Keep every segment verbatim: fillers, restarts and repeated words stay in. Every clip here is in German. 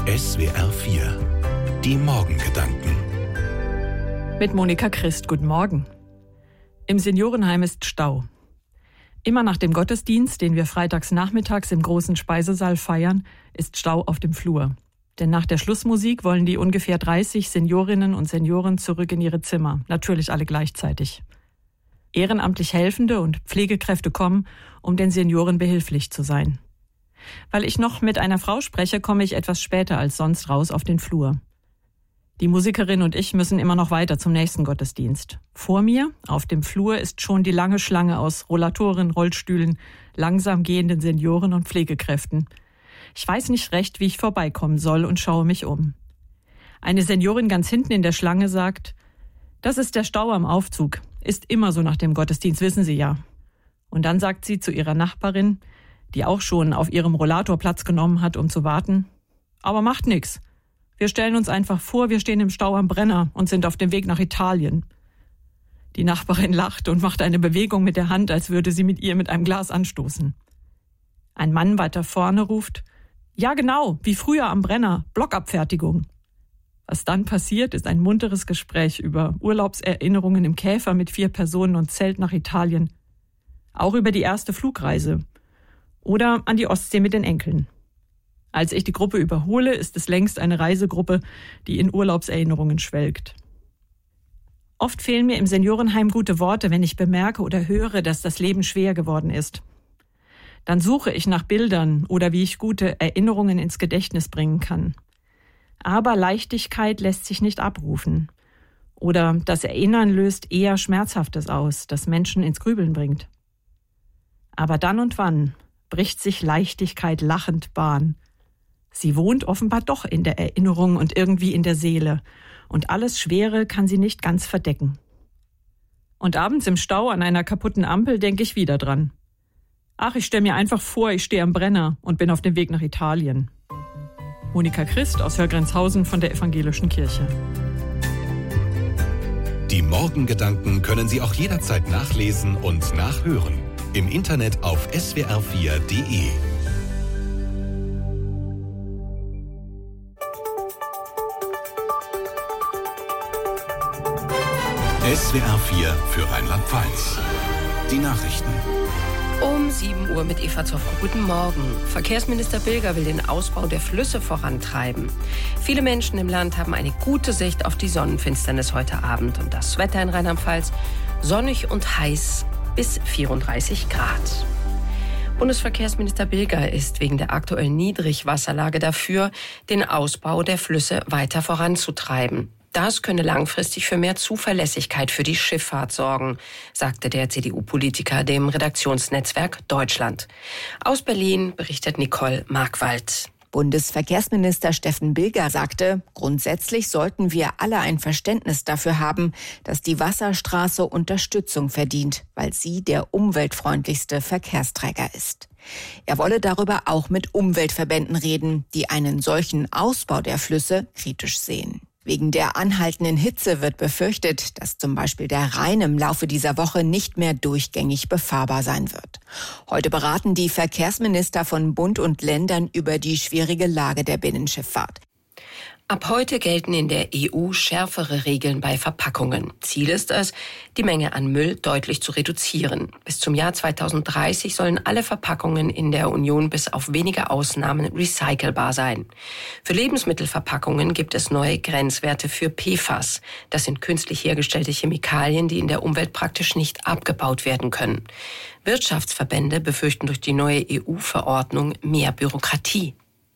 S W R vier. Die Morgengedanken. Mit Monika Christ, guten Morgen. Im Seniorenheim ist Stau. Immer nach dem Gottesdienst, den wir freitags nachmittags im großen Speisesaal feiern, ist Stau auf dem Flur. Denn nach der Schlussmusik wollen die ungefähr dreißig Seniorinnen und Senioren zurück in ihre Zimmer, natürlich alle gleichzeitig. Ehrenamtlich Helfende und Pflegekräfte kommen, um den Senioren behilflich zu sein. Weil ich noch mit einer Frau spreche, komme ich etwas später als sonst raus auf den Flur. Die Musikerin und ich müssen immer noch weiter zum nächsten Gottesdienst. Vor mir, auf dem Flur, ist schon die lange Schlange aus Rollatoren, Rollstühlen, langsam gehenden Senioren und Pflegekräften. Ich weiß nicht recht, wie ich vorbeikommen soll und schaue mich um. Eine Seniorin ganz hinten in der Schlange sagt: Das ist der Stau am Aufzug. Ist immer so nach dem Gottesdienst, wissen Sie ja. Und dann sagt sie zu ihrer Nachbarin, die auch schon auf ihrem Rollator Platz genommen hat, um zu warten: Aber macht nix. Wir stellen uns einfach vor, wir stehen im Stau am Brenner und sind auf dem Weg nach Italien. Die Nachbarin lacht und macht eine Bewegung mit der Hand, als würde sie mit ihr mit einem Glas anstoßen. Ein Mann weiter vorne ruft: Ja genau, wie früher am Brenner, Blockabfertigung. Was dann passiert, ist ein munteres Gespräch über Urlaubserinnerungen im Käfer mit vier Personen und Zelt nach Italien. Auch über die erste Flugreise. Oder an die Ostsee mit den Enkeln. Als ich die Gruppe überhole, ist es längst eine Reisegruppe, die in Urlaubserinnerungen schwelgt. Oft fehlen mir im Seniorenheim gute Worte, wenn ich bemerke oder höre, dass das Leben schwer geworden ist. Dann suche ich nach Bildern oder wie ich gute Erinnerungen ins Gedächtnis bringen kann. Aber Leichtigkeit lässt sich nicht abrufen. Oder das Erinnern löst eher Schmerzhaftes aus, das Menschen ins Grübeln bringt. Aber dann und wann bricht sich Leichtigkeit lachend Bahn. Sie wohnt offenbar doch in der Erinnerung und irgendwie in der Seele. Und alles Schwere kann sie nicht ganz verdecken. Und abends im Stau an einer kaputten Ampel denke ich wieder dran. Ach, ich stelle mir einfach vor, ich stehe am Brenner und bin auf dem Weg nach Italien. Monika Christ aus Hörgrenzhausen von der Evangelischen Kirche. Die Morgengedanken können Sie auch jederzeit nachlesen und nachhören. Im Internet auf S W R vier Punkt de. S W R vier für Rheinland-Pfalz. Die Nachrichten. Um sieben Uhr mit Eva Zoffko. Guten Morgen. Verkehrsminister Bilger will den Ausbau der Flüsse vorantreiben. Viele Menschen im Land haben eine gute Sicht auf die Sonnenfinsternis heute Abend. Und das Wetter in Rheinland-Pfalz: sonnig und heiß bis vierunddreißig Grad. Bundesverkehrsminister Bilger ist wegen der aktuellen Niedrigwasserlage dafür, den Ausbau der Flüsse weiter voranzutreiben. Das könne langfristig für mehr Zuverlässigkeit für die Schifffahrt sorgen, sagte der C D U-Politiker dem Redaktionsnetzwerk Deutschland. Aus Berlin berichtet Nicole Markwald. Bundesverkehrsminister Steffen Bilger sagte, grundsätzlich sollten wir alle ein Verständnis dafür haben, dass die Wasserstraße Unterstützung verdient, weil sie der umweltfreundlichste Verkehrsträger ist. Er wolle darüber auch mit Umweltverbänden reden, die einen solchen Ausbau der Flüsse kritisch sehen. Wegen der anhaltenden Hitze wird befürchtet, dass zum Beispiel der Rhein im Laufe dieser Woche nicht mehr durchgängig befahrbar sein wird. Heute beraten die Verkehrsminister von Bund und Ländern über die schwierige Lage der Binnenschifffahrt. Ab heute gelten in der E U schärfere Regeln bei Verpackungen. Ziel ist es, die Menge an Müll deutlich zu reduzieren. Bis zum Jahr zweitausenddreißig sollen alle Verpackungen in der Union bis auf wenige Ausnahmen recycelbar sein. Für Lebensmittelverpackungen gibt es neue Grenzwerte für P F A S. Das sind künstlich hergestellte Chemikalien, die in der Umwelt praktisch nicht abgebaut werden können. Wirtschaftsverbände befürchten durch die neue E U-Verordnung mehr Bürokratie.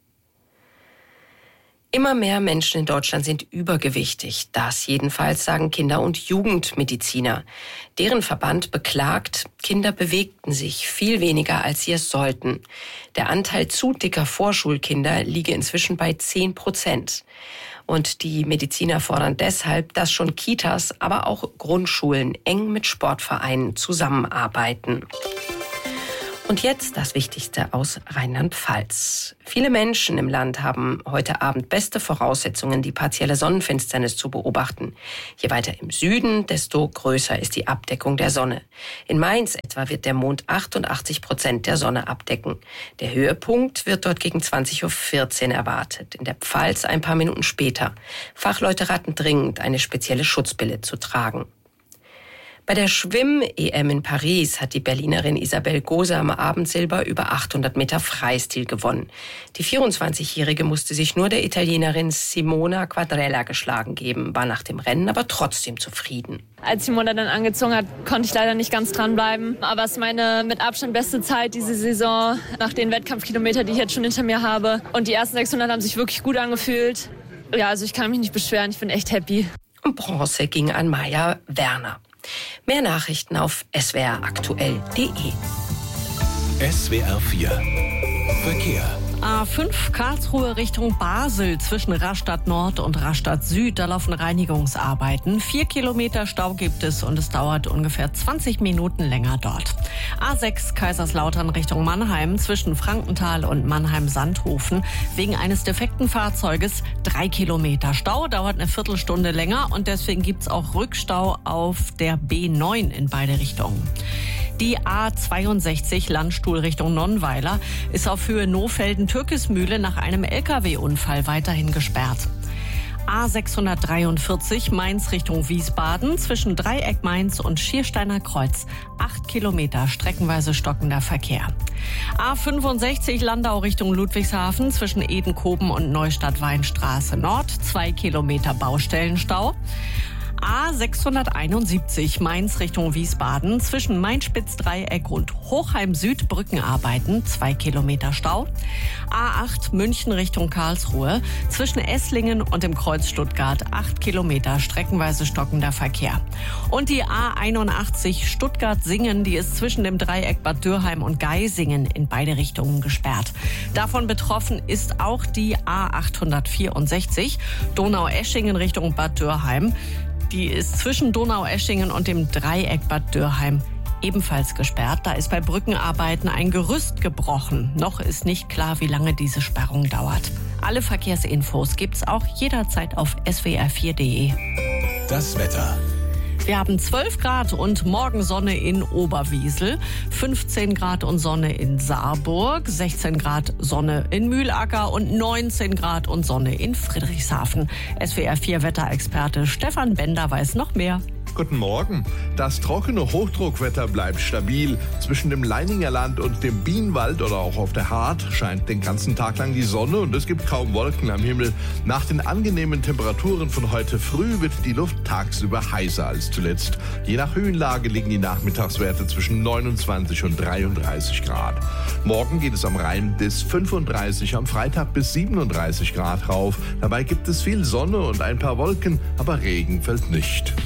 Immer mehr Menschen in Deutschland sind übergewichtig. Das jedenfalls sagen Kinder- und Jugendmediziner. Deren Verband beklagt, Kinder bewegten sich viel weniger, als sie es sollten. Der Anteil zu dicker Vorschulkinder liege inzwischen bei zehn Prozent. Und die Mediziner fordern deshalb, dass schon Kitas, aber auch Grundschulen eng mit Sportvereinen zusammenarbeiten. Und jetzt das Wichtigste aus Rheinland-Pfalz. Viele Menschen im Land haben heute Abend beste Voraussetzungen, die partielle Sonnenfinsternis zu beobachten. Je weiter im Süden, desto größer ist die Abdeckung der Sonne. In Mainz etwa wird der Mond achtundachtzig Prozent der Sonne abdecken. Der Höhepunkt wird dort gegen zwanzig Uhr vierzehn erwartet. In der Pfalz ein paar Minuten später. Fachleute raten dringend, eine spezielle Schutzbrille zu tragen. Bei der Schwimm-E M in Paris hat die Berlinerin Isabel Gose am Abend Silber über achthundert Meter Freistil gewonnen. Die vierundzwanzigjährige musste sich nur der Italienerin Simona Quadrella geschlagen geben, war nach dem Rennen aber trotzdem zufrieden. Als Simona dann angezogen hat, konnte ich leider nicht ganz dranbleiben. Aber es ist meine mit Abstand beste Zeit diese Saison, nach den Wettkampfkilometern, die ich jetzt schon hinter mir habe. Und die ersten sechshundert haben sich wirklich gut angefühlt. Ja, also ich kann mich nicht beschweren, ich bin echt happy. Und Bronze ging an Maja Werner. Mehr Nachrichten auf s w r aktuell punkt d e. S W R vier Verkehr. A fünf Karlsruhe Richtung Basel zwischen Rastatt Nord und Rastatt Süd. Da laufen Reinigungsarbeiten. Vier Kilometer Stau gibt es und es dauert ungefähr zwanzig Minuten länger dort. A sechs Kaiserslautern Richtung Mannheim zwischen Frankenthal und Mannheim-Sandhofen. Wegen eines defekten Fahrzeuges drei Kilometer Stau. Dauert eine Viertelstunde länger und deswegen gibt's auch Rückstau auf der B neun in beide Richtungen. Die A zweiundsechzig Landstuhl Richtung Nonnweiler ist auf Höhe Nohfelden-Türkismühle nach einem L K W-Unfall weiterhin gesperrt. A sechshundertdreiundvierzig Mainz Richtung Wiesbaden zwischen Dreieck Mainz und Schiersteiner Kreuz. Acht Kilometer streckenweise stockender Verkehr. A fünfundsechzig Landau Richtung Ludwigshafen zwischen Edenkoben und Neustadt-Weinstraße Nord. Zwei Kilometer Baustellenstau. A sechshunderteinundsiebzig Mainz Richtung Wiesbaden zwischen Mainspitz-Dreieck und Hochheim Süd Brückenarbeiten, zwei Kilometer Stau. A acht München Richtung Karlsruhe zwischen Esslingen und dem Kreuz Stuttgart, acht Kilometer streckenweise stockender Verkehr. Und die A einundachtzig Stuttgart-Singen, die ist zwischen dem Dreieck Bad Dürheim und Geisingen in beide Richtungen gesperrt. Davon betroffen ist auch die A achthundertvierundsechzig Donaueschingen Richtung Bad Dürheim. Die ist zwischen Donaueschingen und dem Dreieck Bad Dürheim ebenfalls gesperrt. Da ist bei Brückenarbeiten ein Gerüst gebrochen. Noch ist nicht klar, wie lange diese Sperrung dauert. Alle Verkehrsinfos gibt's auch jederzeit auf s w r vier punkt d e. Das Wetter. Wir haben zwölf Grad und morgen Sonne in Oberwiesel, fünfzehn Grad und Sonne in Saarburg, sechzehn Grad Sonne in Mühlacker und neunzehn Grad und Sonne in Friedrichshafen. S W R vier Wetterexperte Stefan Bender weiß noch mehr. Guten Morgen. Das trockene Hochdruckwetter bleibt stabil. Zwischen dem Leininger Land und dem Bienenwald oder auch auf der Hart scheint den ganzen Tag lang die Sonne und es gibt kaum Wolken am Himmel. Nach den angenehmen Temperaturen von heute früh wird die Luft tagsüber heißer als zuletzt. Je nach Höhenlage liegen die Nachmittagswerte zwischen neunundzwanzig und dreiunddreißig Grad. Morgen geht es am Rhein bis fünfunddreißig, am Freitag bis siebenunddreißig Grad rauf. Dabei gibt es viel Sonne und ein paar Wolken, aber Regen fällt nicht.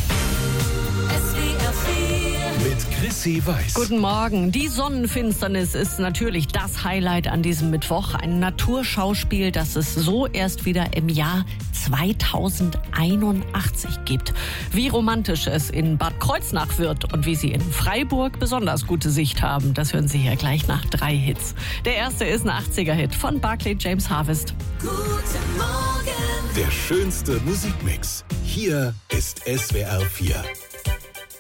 Mit Chrissy Weiß. Guten Morgen. Die Sonnenfinsternis ist natürlich das Highlight an diesem Mittwoch. Ein Naturschauspiel, das es so erst wieder im Jahr zweitausendeinundachtzig gibt. Wie romantisch es in Bad Kreuznach wird und wie Sie in Freiburg besonders gute Sicht haben, das hören Sie hier gleich nach drei Hits. Der erste ist ein achtziger-Hit von Barclay James Harvest. Guten Morgen. Der schönste Musikmix. Hier ist S W R vier.